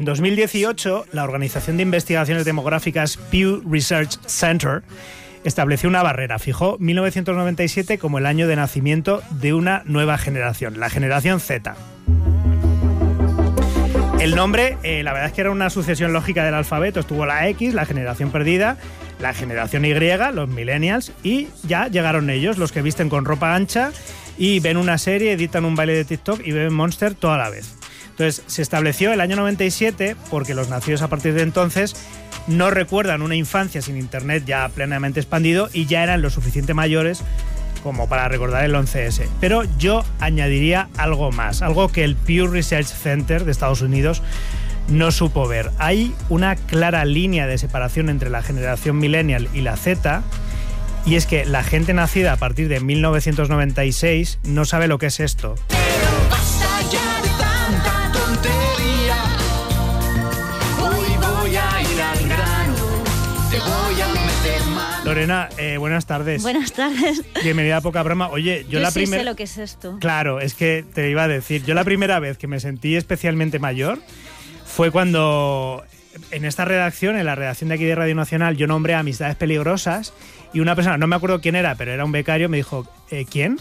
en 2018, la Organización de Investigaciones Demográficas Pew Research Center estableció una barrera, fijó 1997 como el año de nacimiento de una nueva generación, la generación Z. El nombre, la verdad es que era una sucesión lógica del alfabeto. Estuvo la X, la generación perdida, la generación Y, los millennials, y ya llegaron ellos, los que visten con ropa ancha y ven una serie, editan un baile de TikTok y ven Monster toda la vez. Entonces, se estableció el año 97 porque los nacidos a partir de entonces no recuerdan una infancia sin Internet ya plenamente expandido y ya eran lo suficiente mayores como para recordar el 11S. Pero yo añadiría algo más, algo que el Pew Research Center de Estados Unidos no supo ver. Hay una clara línea de separación entre la generación millennial y la Z, y es que la gente nacida a partir de 1996 no sabe lo que es esto. Pero basta ya de tanta tontería. Hoy voy a ir al grano, te voy a meter mano. Lorena, buenas tardes. Buenas tardes. Bienvenida a Poca Broma. Oye, yo la sí primera... sé lo que es esto. Claro, es que te iba a decir, yo la primera vez que me sentí especialmente mayor fue cuando en esta redacción, en la redacción de aquí de Radio Nacional, yo nombré Amistades Peligrosas y una persona, no me acuerdo quién era, pero era un becario, me dijo, ¿quién?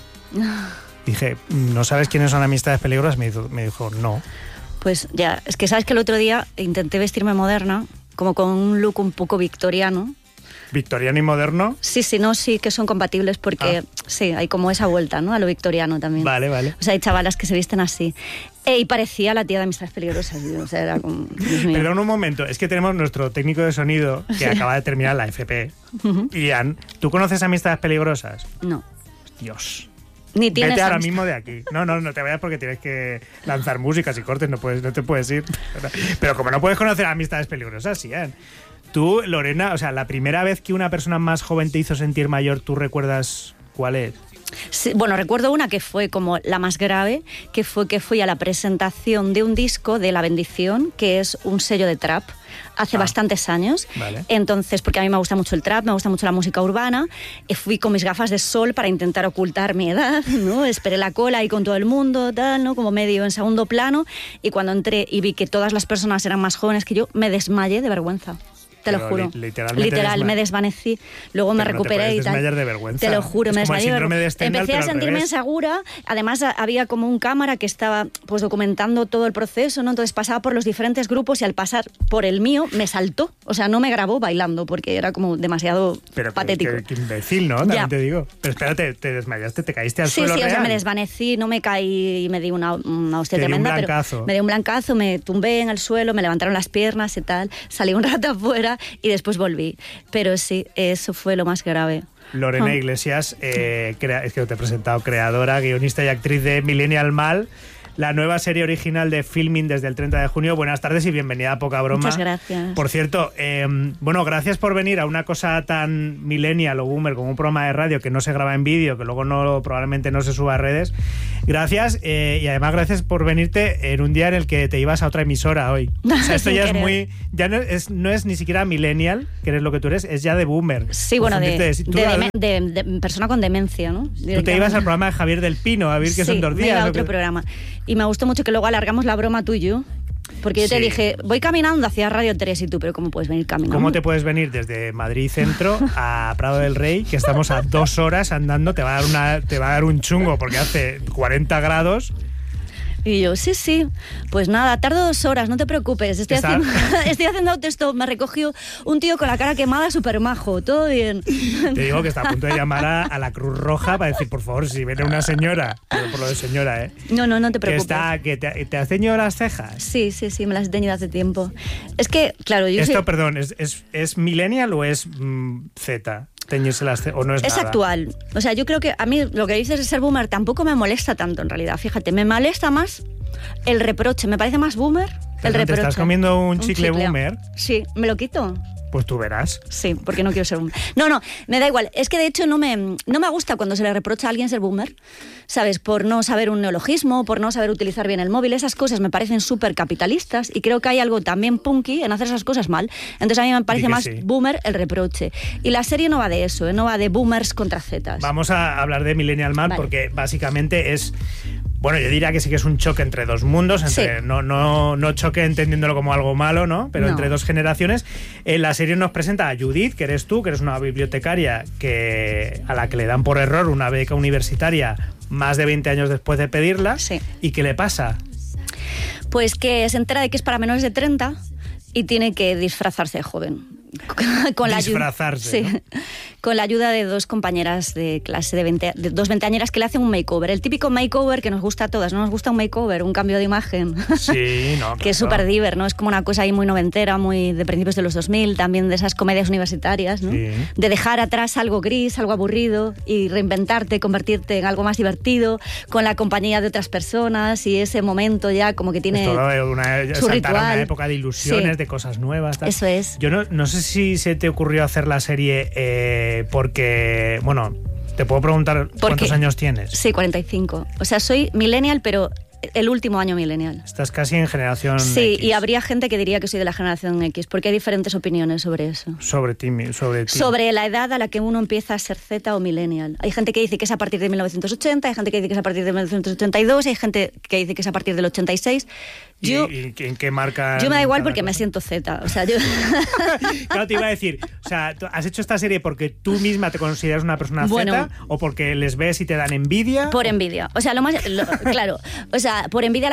Dije, ¿no sabes quiénes son Amistades Peligrosas? Me dijo, no. Pues ya, es que sabes que el otro día intenté vestirme moderna, como con un look un poco victoriano. ¿Victoriano y moderno? Sí, que son compatibles porque sí, hay como esa vuelta, ¿no? A lo victoriano también. Vale. O sea, hay chavalas que se visten así. Y parecía la tía de Amistades Peligrosas. O sea, era como... Dios mío. Perdón un momento, es que tenemos nuestro técnico de sonido que acaba de terminar la FP. Ian, ¿tú conoces Amistades Peligrosas? No. Dios. Ni tienes Vete ahora amistad. mismo de aquí. No te vayas porque tienes que lanzar músicas y cortes, no te puedes ir. Pero como no puedes conocer Amistades Peligrosas, Ian. Tú, Lorena, o sea, la primera vez que una persona más joven te hizo sentir mayor, ¿tú recuerdas cuál es? Sí, bueno, recuerdo una que fue como la más grave, que fue que fui a la presentación de un disco de La Bendición, que es un sello de trap, hace bastantes años. Vale. Entonces, porque a mí me gusta mucho el trap, me gusta mucho la música urbana, y fui con mis gafas de sol para intentar ocultar mi edad, ¿no? Esperé la cola ahí con todo el mundo, tal, ¿no? Como medio en segundo plano, y cuando entré y vi que todas las personas eran más jóvenes que yo, me desmayé de vergüenza. Te lo juro. Literal, me desvanecí. Luego me recuperé y tal. Desmayar de vergüenza. Te lo juro, es me como el desmayé. síndrome de Stendhal, Empecé a pero al sentirme revés. insegura. Además, había como un cámara que estaba pues documentando todo el proceso, ¿no? Entonces pasaba por los diferentes grupos y al pasar por el mío me saltó. O sea, no me grabó bailando porque era como demasiado patético. Qué imbécil, ¿no? También Ya. te digo. Pero espérate, te desmayaste, te caíste al Sí, suelo o sea, real. me desvanecí, no me caí y me di una hostia Te dio un tremenda. blancazo. Pero me dio un blancazo, me tumbé en el suelo, me levantaron las piernas y tal. Salí un rato afuera y después volví. Pero sí, eso fue lo más grave. Lorena Iglesias, es que te he presentado, creadora, guionista y actriz de Millennial Mal, la nueva serie original de Filmin desde el 30 de junio. Buenas tardes y bienvenida a Poca Broma. Muchas gracias. Por cierto, bueno, gracias por venir a una cosa tan millennial o boomer como un programa de radio que no se graba en vídeo, que luego probablemente no se suba a redes. Gracias, y además gracias por venirte en un día en el que te ibas a otra emisora hoy. O sea, esto ya es muy... Ya no es ni siquiera millennial, que eres lo que tú eres, es ya de boomer. Sí, bueno, Tú de persona con demencia, ¿no? Tú te ibas al programa de Javier del Pino a ver qué son 2 días. Me iba a otro programa. Y me gustó mucho que luego alargamos la broma tú y yo. Porque yo te dije, voy caminando hacia Radio 3 y tú, pero ¿cómo puedes venir caminando? ¿Cómo te puedes venir desde Madrid Centro a Prado del Rey, que estamos a 2 horas andando? Te va a dar un chungo porque hace 40 grados. Y yo, sí, pues nada, tardo 2 horas, no te preocupes, estoy haciendo autostop, me recogió un tío con la cara quemada súper majo, todo bien. Te digo que está a punto de llamar a la Cruz Roja para decir, por favor, si viene una señora, por lo de señora, ¿eh? No te preocupes. Que te has teñido las cejas. Sí, me las he teñido hace tiempo. Es que, claro, yo Esto, perdón, ¿es millennial o es Z? Teñirse las cejas, o no es nada. Actual. O sea, yo creo que a mí lo que dices de ser boomer tampoco me molesta tanto en realidad. Fíjate, me molesta más el reproche. Me parece más boomer el reproche. ¿Te estás comiendo un chicle boomer? Sí, ¿me lo quito? Pues tú verás. Sí, porque no quiero ser boomer. No, me da igual. Es que de hecho no me gusta cuando se le reprocha a alguien ser boomer, ¿sabes? Por no saber un neologismo, por no saber utilizar bien el móvil. Esas cosas me parecen súper capitalistas y creo que hay algo también punky en hacer esas cosas mal. Entonces a mí me parece más boomer el reproche. Y la serie no va de eso, no va de boomers contra zetas. Vamos a hablar de Millennial Man, vale, porque básicamente es Bueno, yo diría que sí que es un choque entre dos mundos, entre, Sí. no choque entendiéndolo como algo malo, ¿no? Pero No. entre dos generaciones. La serie nos presenta a Judith, que eres tú, que eres una bibliotecaria a la que le dan por error una beca universitaria más de 20 años después de pedirla. Sí. ¿Y qué le pasa? Pues que se entera de que es para menores de 30 y tiene que disfrazarse de joven. Disfrazarse, ¿no? Con la ayuda de dos compañeras de clase de dos veinteañeras que le hacen un makeover. El típico makeover que nos gusta a todas, ¿no? Nos gusta un makeover, un cambio de imagen. Sí, no, Que es claro. súper diver, ¿no? Es como una cosa ahí muy noventera, muy de principios de los 2000, también de esas comedias universitarias, ¿no? Sí. De dejar atrás algo gris, algo aburrido y reinventarte, convertirte en algo más divertido, con la compañía de otras personas y ese momento ya como que tiene Es todo su saltar a una ritual. época de ilusiones, Sí. de cosas nuevas. Tal. Eso es. Yo no sé si se te ocurrió hacer la serie porque, bueno, te puedo preguntar cuántos Porque- años tienes. Sí, 45. O sea, soy millennial, pero el último año millennial. Estás casi en generación Sí, X. y habría gente que diría que soy de la generación X, porque hay diferentes opiniones sobre eso. Sobre ti. Sobre la edad a la que uno empieza a ser Z o millennial. Hay gente que dice que es a partir de 1980, hay gente que dice que es a partir de 1982, hay gente que dice que es a partir del 86. Yo, ¿Y en qué marca? yo me da igual cada porque me cosa? siento Z. O sea, yo... Claro, te iba a decir, o sea, ¿has hecho esta serie porque tú misma te consideras una persona Bueno. Z o porque les ves y te dan envidia? Por envidia. O sea, claro. O sea, por envidia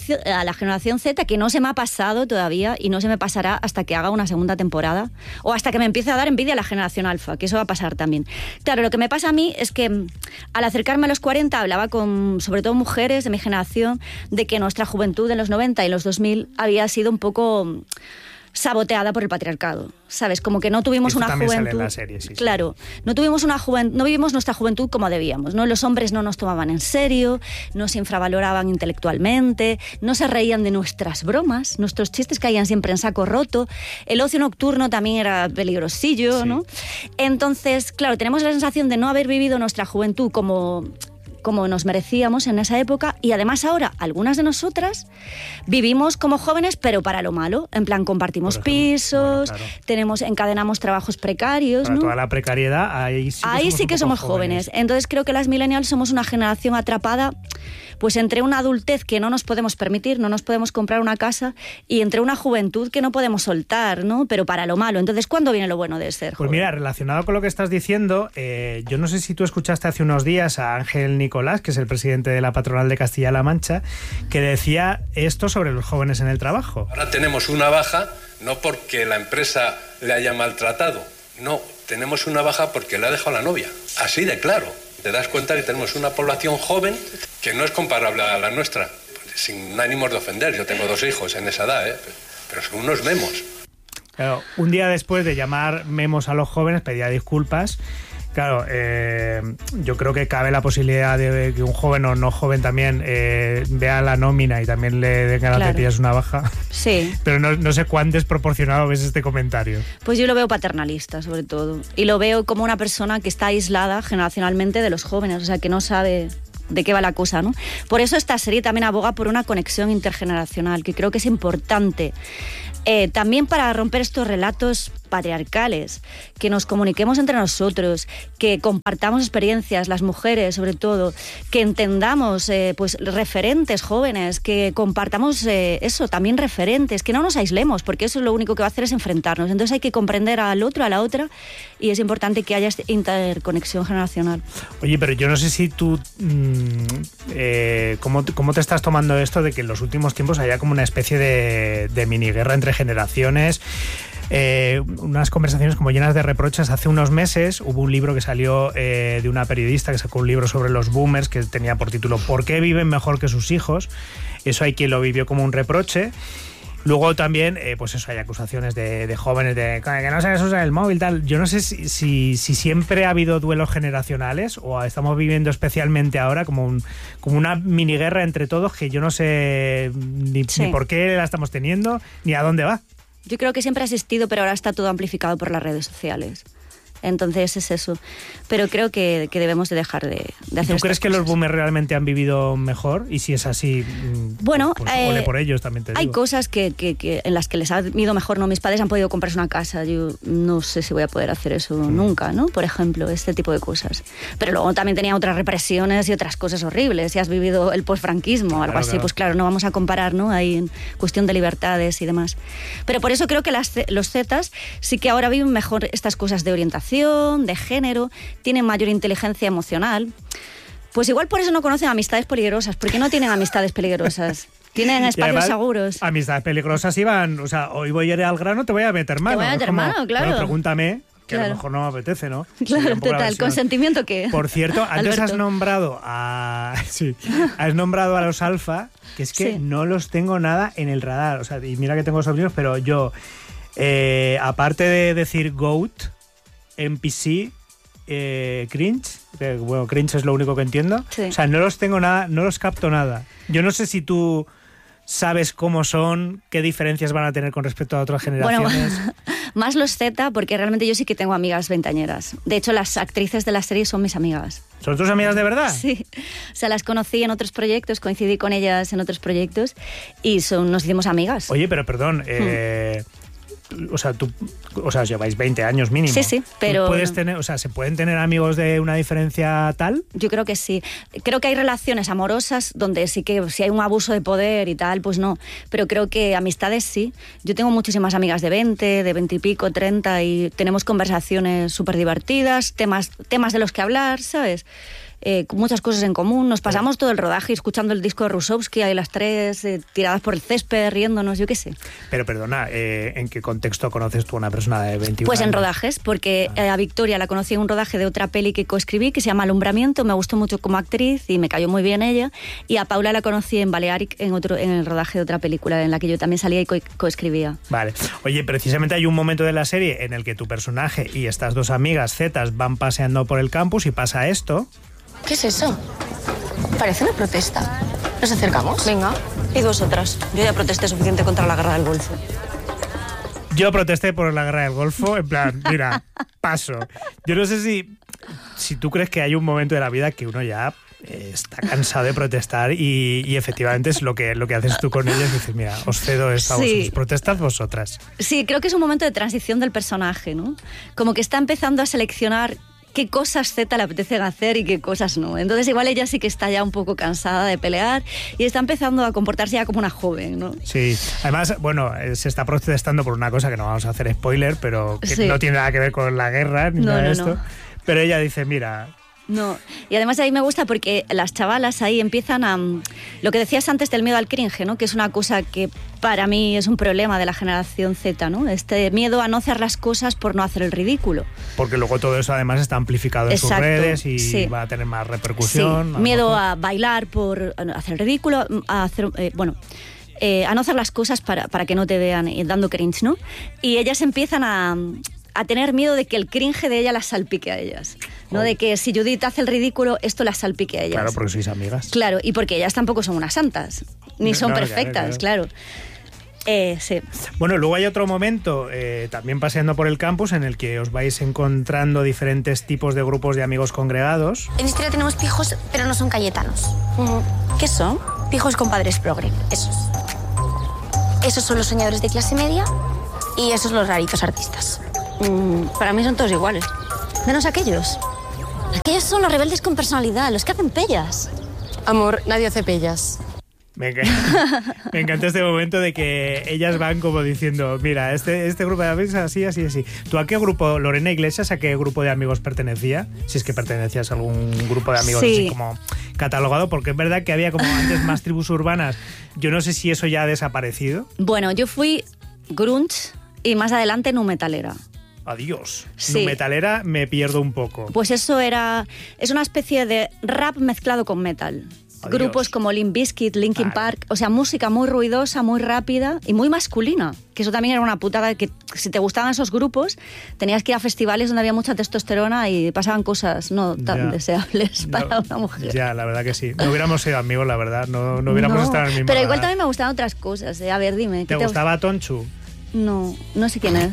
a la generación Z, que no se me ha pasado todavía y no se me pasará hasta que haga una segunda temporada o hasta que me empiece a dar envidia a la generación alfa, que eso va a pasar también. Claro, lo que me pasa a mí es que al acercarme a los 40 hablaba con, sobre todo, mujeres de mi generación, de que nuestra juventud en los 90 y los 2000 había sido un poco saboteada por el patriarcado, ¿sabes? Como que no tuvimos Esto una también sale juventud... en la serie, sí, sí. Claro, no tuvimos una no vivimos nuestra juventud como debíamos, ¿no? Los hombres no nos tomaban en serio, nos infravaloraban intelectualmente, no se reían de nuestras bromas, nuestros chistes caían siempre en saco roto, el ocio nocturno también era peligrosillo, Sí. ¿no? Entonces, claro, tenemos la sensación de no haber vivido nuestra juventud como nos merecíamos en esa época, y además ahora algunas de nosotras vivimos como jóvenes pero para lo malo, en plan compartimos Por ejemplo, pisos, bueno, claro. encadenamos trabajos precarios, Para ¿no? toda la precariedad, ahí sí que somos un poco jóvenes. Entonces creo que las millennials somos una generación atrapada pues entre una adultez que no nos podemos permitir, no nos podemos comprar una casa, y entre una juventud que no podemos soltar, ¿no? Pero para lo malo. Entonces, ¿cuándo viene lo bueno de ser Pues joven? mira, relacionado con lo que estás diciendo, yo no sé si tú escuchaste hace unos días a Ángel Nicolás, que es el presidente de la patronal de Castilla-La Mancha, que decía esto sobre los jóvenes en el trabajo. Ahora tenemos una baja no porque la empresa le haya maltratado, no, tenemos una baja porque le ha dejado la novia. Así de claro. Te das cuenta que tenemos una población joven que no es comparable a la nuestra. Sin ánimos de ofender, yo tengo 2 hijos en esa edad, pero son unos memos. Claro, un día después de llamar memos a los jóvenes, pedía disculpas. Claro, yo creo que cabe la posibilidad de que un joven o no joven también vea la nómina y también le den ganas de Claro. pillarse una baja. Sí. Pero no sé cuán desproporcionado ves este comentario. Pues yo lo veo paternalista, sobre todo. Y lo veo como una persona que está aislada generacionalmente de los jóvenes, o sea, que no sabe de qué va la cosa, ¿no? Por eso esta serie también aboga por una conexión intergeneracional, que creo que es importante. También para romper estos relatos patriarcales, que nos comuniquemos entre nosotros, que compartamos experiencias, las mujeres sobre todo, que entendamos pues referentes jóvenes, que compartamos eso, también referentes, que no nos aislemos, porque eso es lo único que va a hacer es enfrentarnos. Entonces hay que comprender al otro, a la otra, y es importante que haya esta interconexión generacional. Oye, pero yo no sé si tú ¿cómo te estás tomando esto de que en los últimos tiempos haya como una especie de mini guerra entre generaciones? Unas conversaciones como llenas de reproches. Hace unos meses hubo un libro que salió de una periodista que sacó un libro sobre los boomers que tenía por título ¿Por qué viven mejor que sus hijos? Eso hay quien lo vivió como un reproche. Luego también, pues eso, hay acusaciones de jóvenes de que no sabes usar el móvil, tal. Yo no sé si siempre ha habido duelos generacionales o estamos viviendo especialmente ahora como una mini guerra entre todos que yo no sé ni por qué la estamos teniendo ni a dónde va. Yo creo que siempre ha existido, pero ahora está todo amplificado por las redes sociales. Entonces es eso. Pero creo que debemos de dejar de hacer. ¿Tú crees que los boomers realmente han vivido mejor? Y si es así, bueno, pues ole por ellos, también te digo. Hay cosas que en las que les ha ido mejor, ¿no? Mis padres han podido comprarse una casa, yo no sé si voy a poder hacer eso nunca, ¿no? Por ejemplo, este tipo de cosas. Pero luego también tenía otras represiones y otras cosas horribles. Si has vivido el posfranquismo o algo así, pues claro, no vamos a comparar, ¿no? Ahí en cuestión de libertades y demás. Pero por eso creo que los Zetas sí que ahora viven mejor estas cosas de orientación, de género, tienen mayor inteligencia emocional. Pues igual por eso no conocen amistades peligrosas, porque no tienen amistades peligrosas. Tienen espacios además, seguros. Amistades peligrosas iban, o sea, hoy voy a ir al grano, te voy a meter mano. Te voy a meter mano, claro. Bueno, pregúntame, que claro. a lo mejor no me apetece, ¿no? Claro, total, ¿consentimiento qué? Por cierto, antes Alberto. has nombrado a los alfa, que es que Sí. no los tengo nada en el radar. O sea, y mira que tengo sobrinos, pero yo, aparte de decir GOAT, NPC, cringe, que, bueno, cringe es lo único que entiendo. Sí. O sea, no los tengo nada, no los capto nada. Yo no sé si tú sabes cómo son, qué diferencias van a tener con respecto a otras generaciones. Bueno, más los Z, porque realmente yo sí que tengo amigas veinteañeras. De hecho, las actrices de la serie son mis amigas. ¿Son tus amigas de verdad? Sí, o sea, las conocí en otros proyectos, coincidí con ellas en otros proyectos y nos hicimos amigas. Oye, pero perdón, o sea, os lleváis 20 años mínimo. Sí, sí, pero... ¿Puedes tener, o sea, ¿se pueden tener amigos de una diferencia tal? Yo creo que sí. Creo que hay relaciones amorosas donde sí que si hay un abuso de poder y tal, pues no. Pero creo que amistades sí. Yo tengo muchísimas amigas de 20, de 20 y pico, 30 y tenemos conversaciones súper divertidas, temas de los que hablar, ¿sabes? Muchas cosas en común. Nos pasamos todo el rodaje escuchando el disco de Rusowski, ahí las tres tiradas por el césped, riéndonos, yo qué sé. Pero perdona, ¿en qué contexto conoces tú a una persona de 21 Pues en años? rodajes, porque a Victoria la conocí en un rodaje de otra peli que coescribí, que se llama Alumbramiento, me gustó mucho como actriz y me cayó muy bien ella, y a Paula la conocí en Balearic en el rodaje de otra película en la que yo también salía y coescribía. Vale. Oye, precisamente hay un momento de la serie en el que tu personaje y estas dos amigas zetas van paseando por el campus y pasa esto. ¿Qué es eso? Parece una protesta. ¿Nos acercamos? Venga, y vosotras. Yo ya protesté suficiente contra la guerra del Golfo. Yo protesté por la guerra del Golfo, en plan, mira, paso. Yo no sé si tú crees que hay un momento de la vida que uno ya está cansado de protestar y efectivamente es lo que haces tú con ellos. Dices, mira, os cedo esto a Sí. vosotros, protestad vosotras. Sí, creo que es un momento de transición del personaje, ¿no? Como que está empezando a seleccionar qué cosas Z le apetecen hacer y qué cosas no. Entonces igual ella sí que está ya un poco cansada de pelear y está empezando a comportarse ya como una joven, ¿no? Sí, además, bueno, se está protestando por una cosa que no vamos a hacer spoiler, pero que Sí. no tiene nada que ver con la guerra ni No, nada de no, esto. no. Pero ella dice, mira... No, y además ahí me gusta porque las chavalas ahí empiezan a... Lo que decías antes del miedo al cringe, ¿no? Que es una cosa que para mí es un problema de la generación Z, ¿no? Este miedo a no hacer las cosas por no hacer el ridículo. Porque luego todo eso además está amplificado en sus Exacto, redes y sí. va a tener más Sí, repercusión. miedo a bailar por hacer el ridículo, a hacer... a no hacer las cosas para que no te vean dando cringe, ¿no? Y ellas empiezan a tener miedo de que el cringe de ella las salpique a ellas, ¿no? De que si Judith hace el ridículo, esto las salpique a ellas. Claro, porque sois amigas. Claro, y porque ellas tampoco son unas santas, ni son No, perfectas, claro. Sí. Bueno, luego hay otro momento, también paseando por el campus, en el que os vais encontrando diferentes tipos de grupos de amigos congregados. En historia tenemos pijos, pero no son cayetanos. ¿Qué son? Pijos con padres progre, esos. Esos son los soñadores de clase media y esos los raritos artistas. Para mí son todos iguales. Menos aquellos. Aquellos son los rebeldes con personalidad, los que hacen pellas. Amor, nadie hace pellas. Me encanta este momento de que ellas van como diciendo, mira, este grupo de amigos así, así, así. ¿Tú a qué grupo, Lorena Iglesias, a qué grupo de amigos pertenecía? Si es que pertenecías a algún grupo de amigos Sí. así como catalogado, porque es verdad que había como antes más tribus urbanas. Yo no sé si eso ya ha desaparecido. Bueno, yo fui grunge y más adelante nu metalera. Adiós. Sí. Nu metalera me pierdo un poco. Pues eso es una especie de rap mezclado con metal. Adiós. Grupos como Limp Bizkit, Linkin Vale. Park, o sea, música muy ruidosa, muy rápida y muy masculina, que eso también era una putada, que si te gustaban esos grupos tenías que ir a festivales donde había mucha testosterona y pasaban cosas no tan Ya. deseables para una mujer. Ya, la verdad que sí. No hubiéramos sido amigos, la verdad. No hubiéramos No, estado en el mismo pero igual radar. también me gustaban otras cosas. A ver, dime. ¿Te gustaba Tonchu? No sé quién es.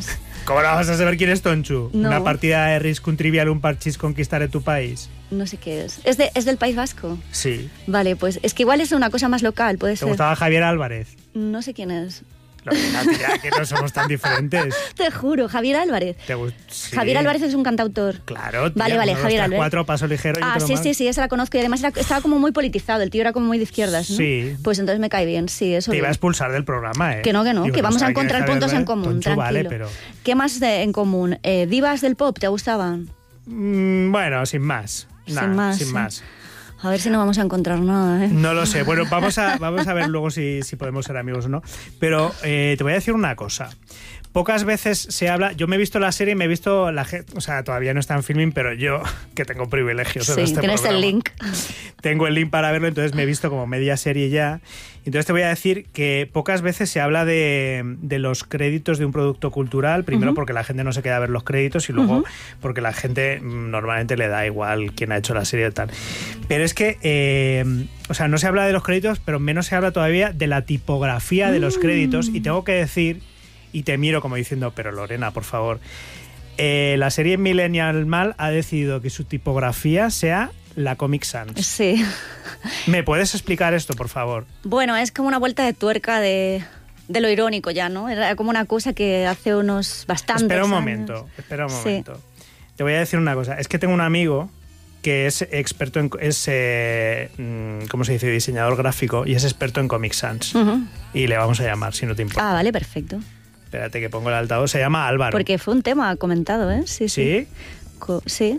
¿Cómo no vas a saber quién es Tonchu? No. Una partida de Risk, un trivial, un parchís, conquistaré tu país. No sé qué es. ¿Es del País Vasco? Sí. Vale, pues es que igual es una cosa más local, puede ¿Te ser. gustaba Javier Álvarez? No sé quién es. Lorena, tía, que no somos tan diferentes. Te juro, Javier Álvarez. Sí. Javier Álvarez es un cantautor. Claro, tía, Vale, 1, 2, Javier 3, Álvarez. 4, paso ligero. yo te lo mando. Sí, esa la conozco y además estaba como muy politizado, el tío era como muy de izquierdas, ¿no? Sí. Pues entonces me cae bien, sí, eso. Te iba a bien. expulsar del programa, ¿eh? Que no, Digo, que vamos a sabía quién encontrar es Javier puntos en Álvarez. común, Tonchu, tranquilo. vale, pero... ¿Qué más en común? ¿Divas del pop te gustaban? Bueno, sin más. Nah, sin más. A ver si no vamos a encontrar nada, ¿eh? No lo sé. Bueno, vamos a ver luego si podemos ser amigos o no. Pero te voy a decir una cosa. Pocas veces se habla... Yo me he visto la serie y me he visto la gente... O sea, todavía no está en filming, pero yo, que tengo privilegios en Sí, este tienes programa, el link. tengo el link para verlo, entonces me he visto como media serie ya. Entonces te voy a decir que pocas veces se habla de los créditos de un producto cultural, primero porque la gente no se queda a ver los créditos y luego porque la gente normalmente le da igual quién ha hecho la serie y tal. Pero es que, o sea, no se habla de los créditos, pero menos se habla todavía de la tipografía de los créditos, y tengo que decir, y te miro como diciendo, pero Lorena, por favor, la serie Millennial Mal ha decidido que su tipografía sea la Comic Sans. Sí. ¿Me puedes explicar esto, por favor? Bueno, es como una vuelta de tuerca de lo irónico ya, ¿no? Era como una cosa que hace unos bastantes Espera un años. momento. Te voy a decir una cosa. Es que tengo un amigo que es experto en... ¿cómo se dice? Diseñador gráfico, y es experto en Comic Sans. Y le vamos a llamar, si no te importa. Ah, vale, perfecto. Espérate que pongo el altavoz. Se llama Álvaro. Porque fue un tema comentado, ¿eh? Sí. ¿Sí? Sí.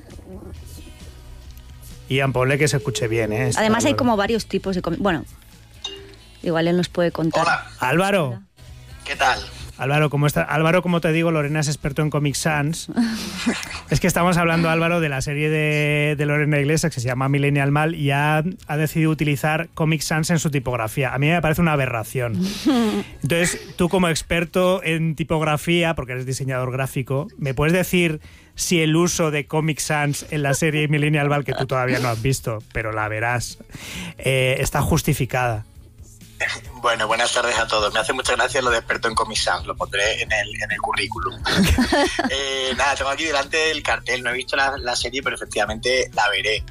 Ian, ponle que se escuche bien, ¿eh? Además hay Álvaro. como varios tipos de... Bueno, igual él nos puede contar. Hola, Álvaro. ¿qué tal? Álvaro, ¿cómo estás? Álvaro, como te digo, Lorena es experto en Comic Sans. Es que estamos hablando, Álvaro, de la serie de Lorena Iglesias que se llama Millennial Mal, y ha decidido utilizar Comic Sans en su tipografía. A mí me parece una aberración. Entonces, tú como experto en tipografía, porque eres diseñador gráfico, ¿me puedes decir si el uso de Comic Sans en la serie Millennial Mal, que tú todavía no has visto, pero la verás, está justificada? Bueno, buenas tardes a todos. Me hace mucha gracia lo de experto en Comic Sans, lo pondré en el currículum. Nada, tengo aquí delante el cartel, no he visto la serie, pero efectivamente la veré.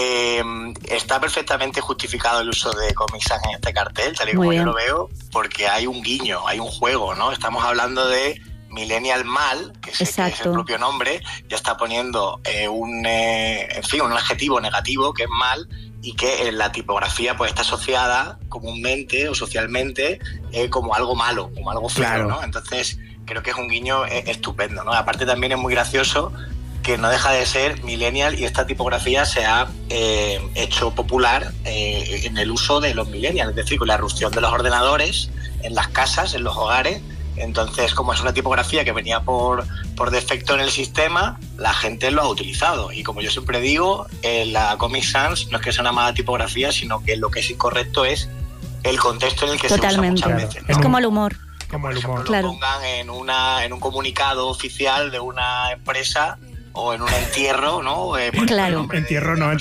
Está perfectamente justificado el uso de Comic Sans en este cartel, tal y como yo lo veo, porque hay un guiño, hay un juego, ¿no? Estamos hablando de Millennial Mal, que es el propio nombre, ya está poniendo un adjetivo negativo, que es mal, y que en la tipografía pues está asociada comúnmente o socialmente como algo malo, como algo feo, claro, ¿no? Entonces creo que es un guiño estupendo, ¿no? Aparte también es muy gracioso que no deja de ser millennial, y esta tipografía se ha hecho popular en el uso de los millennials, es decir, con la irrupción de los ordenadores en las casas, en los hogares. Entonces, como es una tipografía que venía por defecto en el sistema, la gente lo ha utilizado. Y como yo siempre digo, la Comic Sans no es que sea una mala tipografía, sino que lo que es incorrecto es el contexto en el que se usa muchas veces, ¿no? Es como el humor. Como el humor. Lo pongan en un comunicado oficial de una empresa o en un entierro, ¿no? Claro. Entierro no.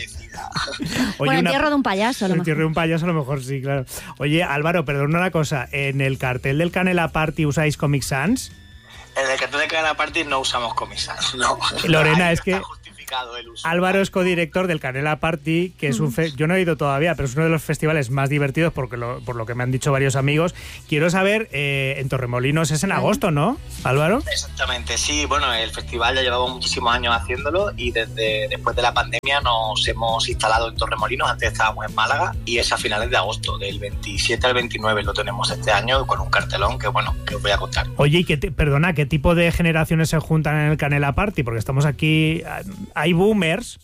Bueno, entierro de un payaso, a lo mejor. Entierro de un payaso, a lo mejor sí, claro. Oye, Álvaro, perdona una cosa. ¿En el cartel del Canela Party usáis Comic Sans? En el cartel de Canela Party no usamos Comic Sans, no. Lorena, es está que justificado el uso. Álvaro es codirector del Canela Party, que es yo no he ido todavía, pero es uno de los festivales más divertidos por lo que me han dicho varios amigos. Quiero saber, en Torremolinos es en agosto, ¿no, Álvaro? Exactamente, sí. Bueno, el festival ya llevamos muchísimos años haciéndolo, y después de la pandemia nos hemos instalado en Torremolinos. Antes estábamos en Málaga, y es a finales de agosto, del 27 al 29 lo tenemos este año, con un cartelón que os voy a contar. Oye, y perdona, ¿qué tipo de generaciones se juntan en el Canela Party? Porque estamos aquí, hay boomers.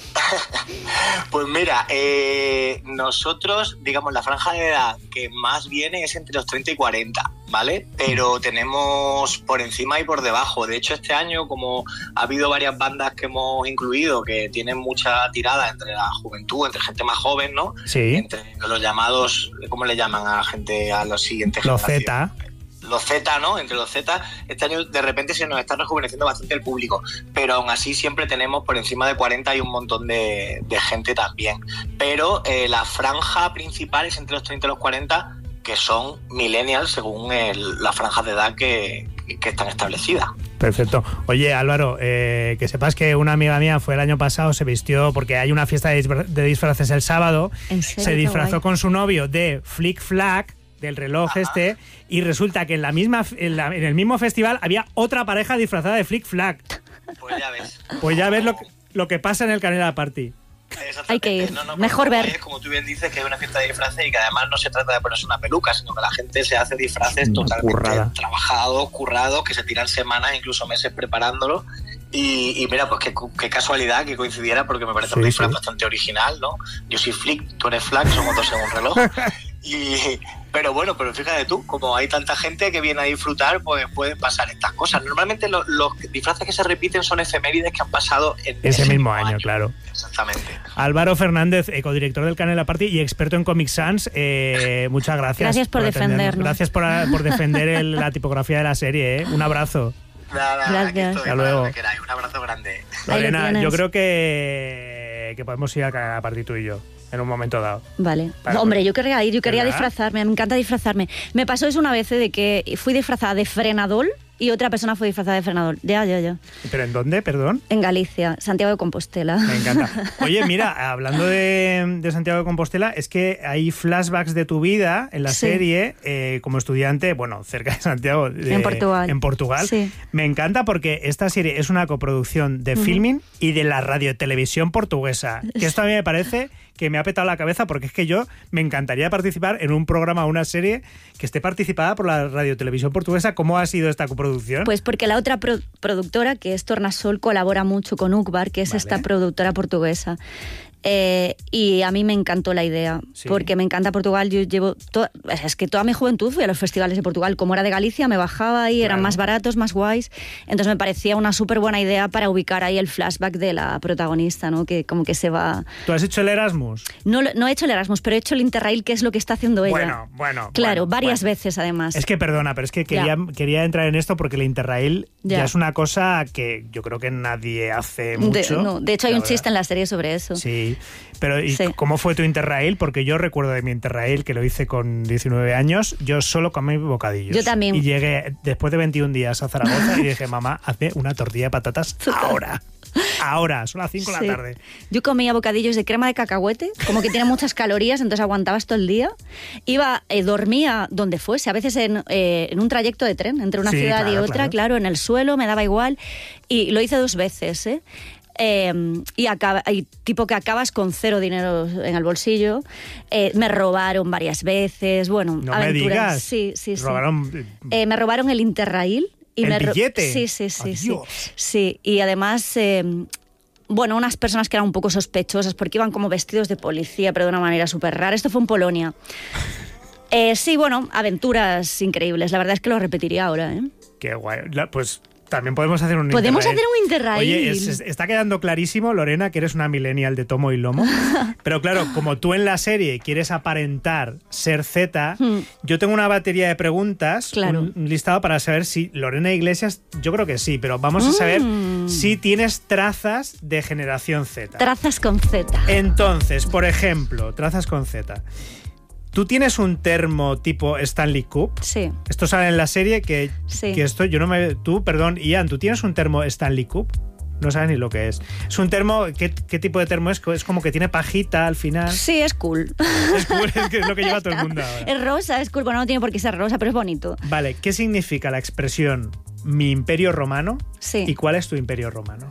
Pues mira, nosotros, digamos, la franja de edad que más viene es entre los 30 y 40, ¿vale? Pero tenemos por encima y por debajo. De hecho, este año, como ha habido varias bandas que hemos incluido que tienen mucha tirada entre la juventud, entre gente más joven, ¿no? Sí. Entre los llamados, ¿cómo le llaman a la gente, a los siguientes Los generaciones? Z. Los Z, ¿no? Entre los Z, este año de repente se nos está rejuveneciendo bastante el público, pero aún así siempre tenemos por encima de 40 y un montón de gente también. Pero la franja principal es entre los 30 y los 40, que son millennials según las franjas de edad que están establecidas. Perfecto. Oye, Álvaro, que sepas que una amiga mía fue el año pasado, se vistió, porque hay una fiesta de disfraces el sábado, ¿En serio? se Qué disfrazó guay. con su novio de Flick Flack, del reloj y resulta que en el mismo festival había otra pareja disfrazada de Flick Flack. Pues ya ves. Pues ya ves lo que pasa en el Canela Party. Hay que ir. No, Mejor ver. Es como tú bien dices, que es una fiesta de disfraces y que además no se trata de ponerse una peluca, sino que la gente se hace disfraces totalmente currada. trabajados, currados, que se tiran semanas, incluso meses preparándolo. Y mira, pues qué casualidad que coincidiera, porque me parece un disfraz bastante original, ¿no? Yo soy Flick, tú eres Flack, somos dos en un reloj. Pero fíjate tú, como hay tanta gente que viene a disfrutar, pues pueden pasar estas cosas. Normalmente los disfraces que se repiten son efemérides que han pasado en ese mismo año, claro. Exactamente. Álvaro Fernández, codirector del Canela Party y experto en Comic Sans, muchas gracias. Gracias por atendernos. defendernos. Gracias por defender la tipografía de la serie. Un abrazo. Nada, Gracias. aquí estoy, Hasta luego. para lo que queráis. Un abrazo grande. Ahí lo Lorena, tienes. yo creo que podemos ir al Canela Party tú y yo, en un momento dado. Vale. Vale, Hombre, yo querría ir, yo quería ¿verdad? disfrazarme, me encanta disfrazarme. Me pasó eso una vez de que fui disfrazada de Frenadol y otra persona fue disfrazada de Frenadol. Ya. ¿Pero en dónde, perdón? En Galicia, Santiago de Compostela. Me encanta. Oye, mira, hablando de Santiago de Compostela, es que hay flashbacks de tu vida en la Sí. serie como estudiante, bueno, cerca de Santiago. En Portugal. En Portugal. Sí. Me encanta porque esta serie es una coproducción de Filmin y de la radiotelevisión portuguesa. Que esto a mí me parece que me ha petado la cabeza, porque es que yo me encantaría participar en un programa o una serie que esté participada por la radiotelevisión portuguesa. ¿Cómo ha sido esta coproducción? Pues porque la otra productora, que es Tornasol, colabora mucho con UCBAR, que es Vale. esta productora portuguesa. Y a mí me encantó la idea, Sí. porque me encanta Portugal. Yo llevo es que toda mi juventud fui a los festivales de Portugal. Como era de Galicia, me bajaba ahí, eran Claro. más baratos, más guays. Entonces me parecía una súper buena idea para ubicar ahí el flashback de la protagonista, ¿no? Que como que se va... ¿Tú has hecho el Erasmus? No he hecho el Erasmus, pero he hecho el Interrail, que es lo que está haciendo ella. Bueno. Claro, varias bueno. veces además. Es que perdona, pero es que quería entrar en esto porque el Interrail ya es una cosa que yo creo que nadie hace mucho. De hecho hay la un verdad. chiste en la serie sobre eso. Sí, pero ¿y Sí. cómo fue tu Interrail? Porque yo recuerdo de mi Interrail, que lo hice con 19 años, yo solo comí bocadillos. Yo también. Y llegué después de 21 días a Zaragoza y dije, mamá, hazme una tortilla de patatas ahora. Ahora, son las 5 de Sí. la tarde. Yo comía bocadillos de crema de cacahuete, como que tiene muchas calorías, entonces aguantabas todo el día. Dormía donde fuese, a veces en un trayecto de tren, entre una Sí, ciudad y claro, otra, claro, en el suelo, me daba igual. Y lo hice 2 veces, ¿eh? Y tipo que acabas con 0 dinero en el bolsillo. Me robaron varias veces, bueno, No me aventuras. digas. Sí. Robaron Me robaron el Interrail. Y ¿El billete? Sí. Adiós. Sí, y además, bueno, unas personas que eran un poco sospechosas porque iban como vestidos de policía, pero de una manera súper rara. Esto fue en Polonia. Sí, bueno, aventuras increíbles. La verdad es que lo repetiría ahora, ¿eh? Qué guay. Pues también podemos hacer un Podemos Interrail. hacer un Interrail. Oye, está quedando clarísimo, Lorena, que eres una millennial de tomo y lomo. Pero claro, como tú en la serie quieres aparentar ser Z, yo tengo una batería de preguntas, Claro. un listado para saber si Lorena Iglesias, yo creo que sí, pero vamos a saber si tienes trazas de generación Z. Trazas con Z. Entonces, por ejemplo, trazas con Z. ¿Tú tienes un termo tipo Stanley Cup? Sí. Esto sale en la serie que esto yo no me... Tú, perdón, Ian, ¿tú tienes un termo Stanley Cup? No sabes ni lo que es. Es un termo... ¿Qué tipo de termo es? Es como que tiene pajita al final. Sí, es cool. Es cool, es que es lo que lleva todo el mundo ahora. Es rosa, es cool. Bueno, no tiene por qué ser rosa, pero es bonito. Vale, ¿qué significa la expresión mi imperio romano? Sí. ¿Y cuál es tu imperio romano?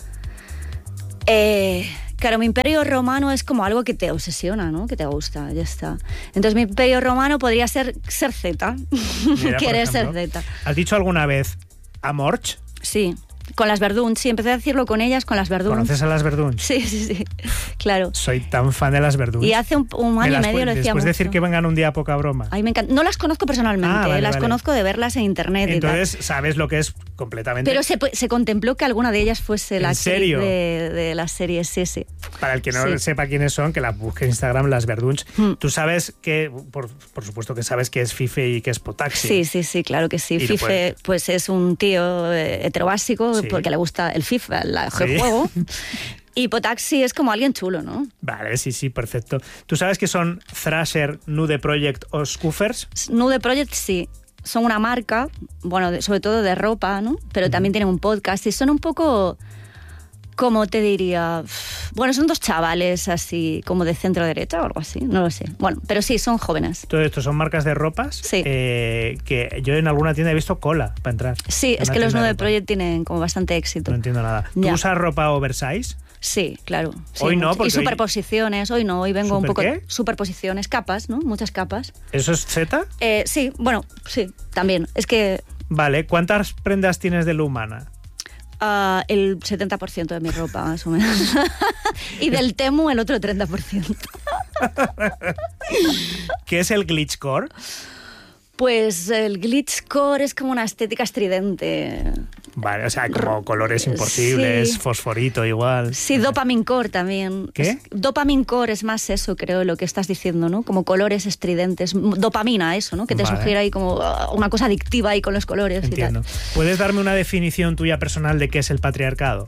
Claro, mi imperio romano es como algo que te obsesiona, ¿no? Que te gusta, ya está. Entonces mi imperio romano podría ser Z. Mira, por Querer ser ejemplo, Z. ¿Has dicho alguna vez Amorch? Sí, con las Verduns. Sí, empecé a decirlo con ellas, con las Verduns. ¿Conoces a las Verduns? Sí. Claro. Soy tan fan de las Verduns. Y hace un año y medio lo decía Después mucho. de decir que vengan un día a Poca Broma. Ay, me encanta. No las conozco personalmente, las conozco de verlas en internet. Entonces y tal. sabes lo que es completamente. Pero se contempló que alguna de ellas fuese la ¿En actriz serio? de la serie, sí. Para el que no Sí. sepa quiénes son, que la busque en Instagram, las Verduns. Tú sabes que, por supuesto que sabes que es Fife y que es Potaxi. Sí, claro que sí. Y Fife pues es un tío heterobásico Sí. porque le gusta el FIFA, el Sí. juego. Y Potaxi es como alguien chulo, ¿no? Vale, sí, perfecto. ¿Tú sabes qué son Thrasher, Nude Project o Scoofers? Nude Project sí. Son una marca, bueno, sobre todo de ropa, ¿no? Pero también tienen un podcast y son un poco, ¿cómo te diría? Bueno, son dos chavales así, como de centro derecha o algo así, no lo sé. Bueno, pero sí, son jóvenes. Todo esto son marcas de ropas Sí. Que yo en alguna tienda he visto cola para entrar. Sí, En es una que los tienda de Nude ropa. Project tienen como bastante éxito. No entiendo nada. ¿Tú Ya. usas ropa oversize? Sí, claro. Sí, Hoy no, mucho. porque Y superposiciones, hoy no, hoy vengo un ¿Súper poco... qué? Superposiciones, capas, ¿no? Muchas capas. ¿Eso es Z? Sí, bueno, sí, también. Es que Vale, ¿cuántas prendas tienes de Lumana? el 70% de mi ropa, más o menos. Y del Temu el otro 30%. ¿Qué es el glitchcore? Pues el glitchcore es como una estética estridente. Vale, o sea, como colores imposibles, Sí. fosforito igual. Sí, dopamine core también. ¿Qué? Dopamine core es más eso, creo, lo que estás diciendo, ¿no? Como colores estridentes. Dopamina, eso, ¿no? Que te Vale. sugiere ahí como una cosa adictiva ahí con los colores Entiendo. y tal. ¿Puedes darme una definición tuya personal de qué es el patriarcado?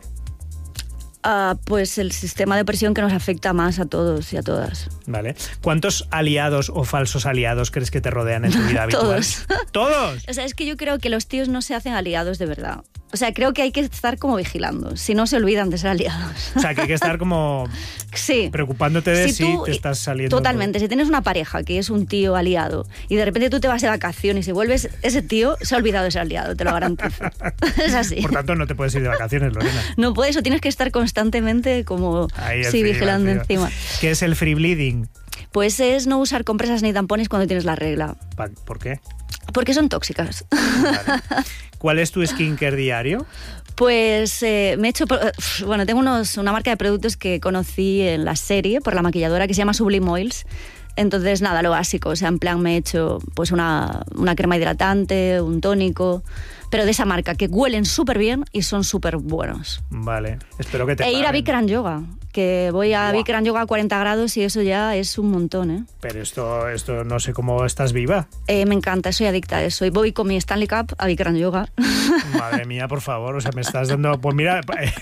Pues el sistema de opresión que nos afecta más a todos y a todas. Vale. ¿Cuántos aliados o falsos aliados crees que te rodean en tu vida habitual? Todos. ¿Todos? O sea, es que yo creo que los tíos no se hacen aliados de verdad. O sea, creo que hay que estar como vigilando, si no se olvidan de ser aliados. O sea, que hay que estar como Sí. preocupándote de si tú- te estás saliendo. Totalmente. Si tienes una pareja que es un tío aliado y de repente tú te vas de vacaciones y vuelves, ese tío se ha olvidado de ser aliado, te lo garantizo. Es así. Por tanto, no te puedes ir de vacaciones, Lorena. No puedes o tienes que estar constantemente como Ahí sí, vigilando el encima. ¿Qué es el free bleeding? Pues es no usar compresas ni tampones cuando tienes la regla. ¿Por qué? Porque son tóxicas. Vale. ¿Cuál es tu skincare diario? Pues me he hecho... Bueno, tengo una marca de productos que conocí en la serie por la maquilladora que se llama Sublime Oils. Entonces, nada, lo básico. O sea, en plan me he hecho pues una crema hidratante, un tónico, pero de esa marca, que huelen súper bien y son súper buenos. Vale, espero que te E ir a paguen. Bikram Yoga, que voy a Buah. Bikram Yoga a 40 grados y eso ya es un montón, ¿eh? Pero esto no sé cómo estás viva. Me encanta, soy adicta a eso. Y voy con mi Stanley Cup a Bikram Yoga. Madre mía, por favor, o sea, me estás dando... Pues mira,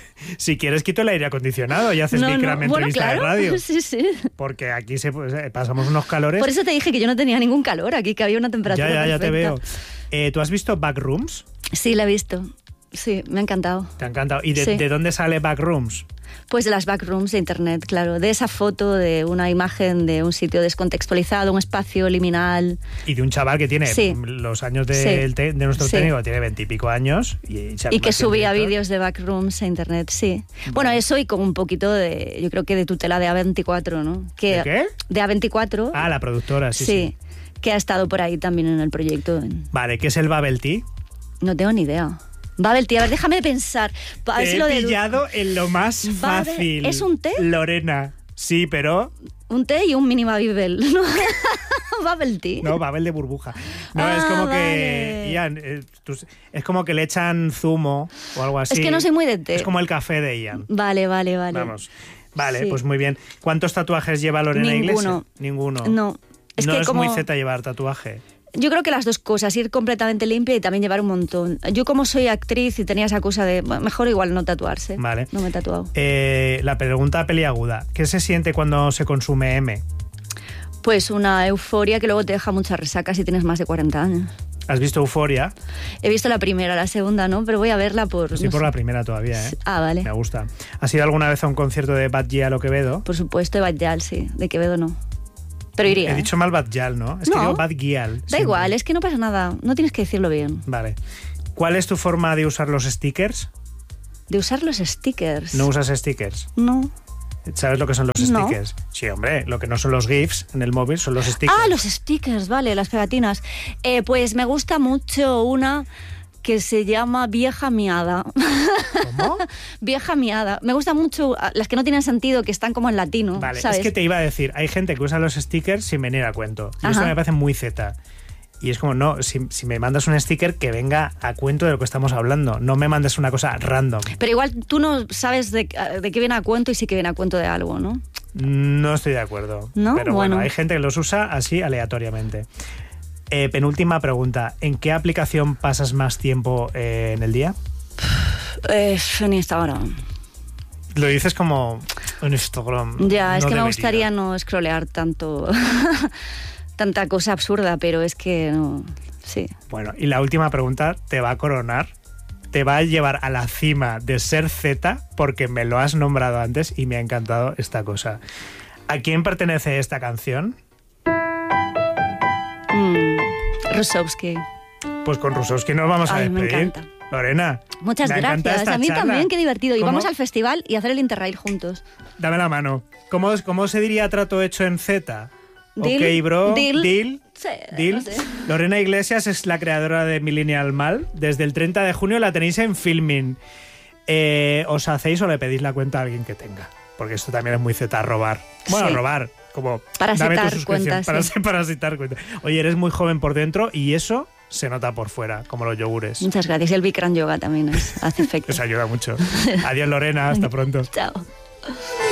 si quieres quito el aire acondicionado y haces Bikram Bueno, entrevista claro. de radio. Sí, sí. Porque aquí pasamos unos calores. Por eso te dije que yo no tenía ningún calor aquí, que había una temperatura Ya te perfecta. veo. ¿Tú has visto Backrooms? Sí, la he visto. Sí, me ha encantado. Te ha encantado. ¿Y Sí. de dónde sale Backrooms? Pues de las backrooms de internet, claro. De esa foto de una imagen de un sitio descontextualizado, un espacio liminal. Y de un chaval que tiene Sí. los años Sí. de nuestro Sí. técnico, tiene 20 y pico años. Y Y que subía vídeos de backrooms a internet, sí. Bueno, eso y con un poquito de, yo creo que de tutela de A24, ¿no? Que, ¿De qué? De A24. Ah, la productora, sí. Que ha estado por ahí también en el proyecto. Vale, ¿qué es el Bubble Tea? No tengo ni idea. Bubble tea, a ver, déjame pensar. A ver Te si he lo dedu- pillado en lo más Bubble- fácil. ¿Es un té? Lorena. Sí, pero... Un té y un mini Babybel. ¿No? Bubble tea. No, Babel de burbuja. No, Ah, es como vale. que... Ian, es como que le echan zumo o algo así. Es que no soy muy de té. Es como el café de Ian. Vale. Vamos. Vale, Sí. pues muy bien. ¿Cuántos tatuajes lleva Lorena Ninguno. Iglesias? Ninguno. No. Es no que es como... muy zeta llevar tatuaje. Yo creo que las dos cosas, ir completamente limpia y también llevar un montón. Yo como soy actriz y tenía esa cosa de, bueno, mejor igual no tatuarse. Vale. No me he tatuado. La pregunta peliaguda. ¿Qué se siente cuando se consume M? Pues una euforia que luego te deja muchas resacas si tienes más de 40 años. ¿Has visto Euforia? He visto la primera, la segunda no, pero voy a verla por... Sí, no por sé. la primera todavía, ¿eh? Ah, vale. Me gusta. ¿Has ido alguna vez a un concierto de Bad Gyal o Quevedo? Por supuesto, de Bad sí. De Quevedo no. Pero iría. He dicho mal Bad Gyal, ¿no? Es que No. digo Bad Gyal. Da siempre. igual, es que no pasa nada. No tienes que decirlo bien. Vale. ¿Cuál es tu forma de usar los stickers? De usar los stickers. ¿No usas stickers? No. ¿Sabes lo que son los No. stickers? Sí, hombre, lo que no son los GIFs en el móvil son los stickers. Ah, los stickers, vale, las pegatinas. Pues me gusta mucho una que se llama Vieja Miada. ¿Cómo? Vieja Miada. Me gusta mucho las que no tienen sentido, que están como en latino, Vale, ¿sabes? es que te iba a decir, hay gente que usa los stickers sin venir a cuento. Y esto Ajá. me parece muy zeta. Y es como, no, si me mandas un sticker que venga a cuento de lo que estamos hablando. No me mandes una cosa random. Pero igual tú no sabes de qué viene a cuento y sí que viene a cuento de algo, ¿no? No estoy de acuerdo. ¿No? Pero bueno, Bueno. hay gente que los usa así aleatoriamente. Penúltima pregunta. ¿En qué aplicación pasas más tiempo en el día? En Instagram. Lo dices como en Instagram. Ya, es no que me debería. gustaría no scrollear tanto, tanta cosa absurda, pero es que no, sí. Bueno, y la última pregunta te va a coronar. Te va a llevar a la cima de ser Z porque me lo has nombrado antes y me ha encantado esta cosa. ¿A quién pertenece esta canción? Rusowski. Pues con Rusowski nos vamos a Ay, me despedir. encanta. Lorena. Muchas me encanta gracias. esta A mí charla. también, qué divertido. Y ¿Cómo? vamos al festival y hacer el Interrail juntos. Dame la mano. ¿Cómo se diría trato hecho en Z? Deal, Ok, bro. deal. Sí, Deal. no sé. Lorena Iglesias es la creadora de Millennial Mal. Desde el 30 de junio la tenéis en Filmin. ¿Os hacéis o le pedís la cuenta a alguien que tenga? Porque esto también es muy Z, robar. Bueno, Sí. robar. Como Parasitar dame tu suscripción. cuentas, sí. Parasitar cuentas. Oye, eres muy joven por dentro y eso se nota por fuera, como los yogures. Muchas gracias. Y el Bikram Yoga también hace efecto. Os ayuda mucho. Adiós, Lorena. Hasta pronto. Chao.